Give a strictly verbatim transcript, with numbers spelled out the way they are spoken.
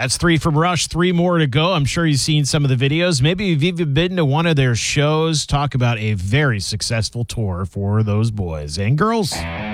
That's three from Rush, three more to go. I'm sure you've seen some of the videos. Maybe you've even been to one of their shows. Talk about a very successful tour for those boys and girls.